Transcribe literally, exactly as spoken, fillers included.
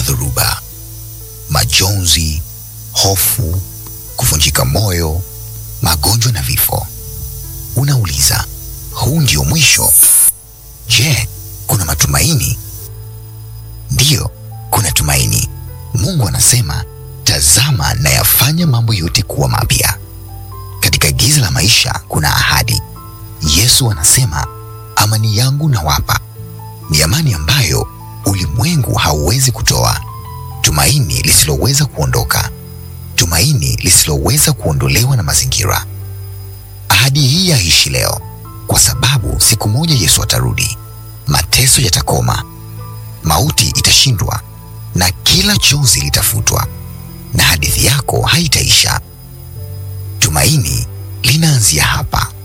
dhoruba, majonzi, hofu, kuvunjika moyo, magonjwa na vifo. Unauliza, huu ndio mwisho? Je, kuna matumaini? Ndiyo, kuna tumaini. Mungu anasema, tazama na yafanya mambo yote kuwa mapya. Katika giza la maisha kuna ahadi. Yesu anasema, amani yangu nawapa. Ni amani ambayo ulimwengu hauwezi kutoa. Tumaini lisiloweza kuondoka. Tumaini lisiloweza kuondolewa na mazingira. Ahadi hii yaishi leo, kwa sababu siku moja Yesu atarudi. Mateso yatakoma, mauti itashindwa, na kila chozi litafutwa, na hadithi yako haitaisha. Tumaini linaanzia hapa.